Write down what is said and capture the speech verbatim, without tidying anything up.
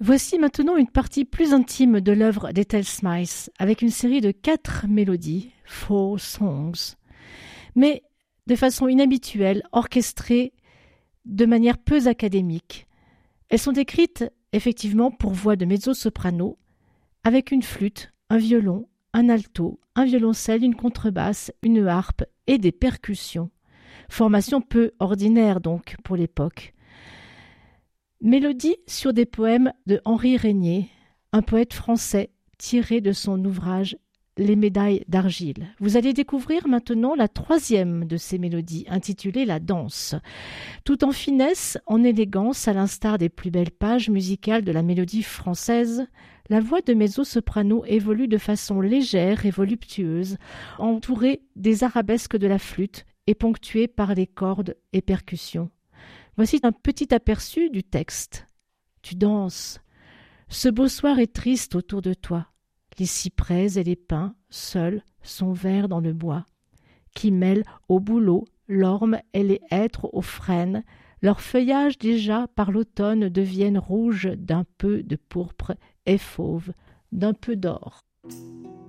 Voici maintenant une partie plus intime de l'œuvre d'Ethel Smyth, avec une série de quatre mélodies, Four Songs, mais de façon inhabituelle, orchestrées de manière peu académique. Elles sont écrites effectivement pour voix de mezzo-soprano, avec une flûte, un violon, un alto, un violoncelle, une contrebasse, une harpe et des percussions. Formation peu ordinaire donc pour l'époque. Mélodie sur des poèmes de Henri Régnier, un poète français tiré de son ouvrage Les médailles d'argile. Vous allez découvrir maintenant la troisième de ces mélodies, intitulée La danse. Tout en finesse, en élégance, à l'instar des plus belles pages musicales de la mélodie française, la voix de mezzo-soprano évolue de façon légère et voluptueuse, entourée des arabesques de la flûte et ponctuée par les cordes et percussions. Voici un petit aperçu du texte. Tu danses. Ce beau soir est triste autour de toi. Les cyprès et les pins, seuls, sont verts dans le bois, qui mêlent au bouleau l'orme et les hêtres aux frênes. Leurs feuillages déjà par l'automne deviennent rouges d'un peu de pourpre et fauve d'un peu d'or.